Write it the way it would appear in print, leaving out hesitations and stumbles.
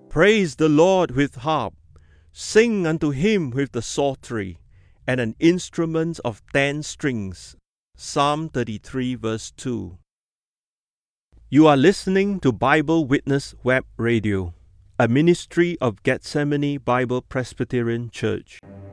Praise the Lord with harp. Sing unto him with the psaltery, and an instrument of 10 strings. Psalm 33 verse 2. You are listening to Bible Witness Web Radio, a ministry of Gethsemane Bible Presbyterian Church.